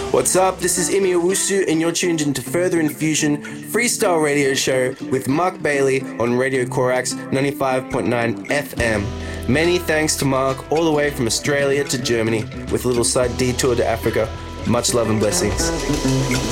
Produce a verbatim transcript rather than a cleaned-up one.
What's up? This is Imi Owusu, and you're tuned into Further Infusion Freestyle Radio Show with Mark Bailey on Radio Corax ninety-five point nine F M. Many thanks to Mark, all the way from Australia to Germany, with a little side detour to Africa. Much love and blessings.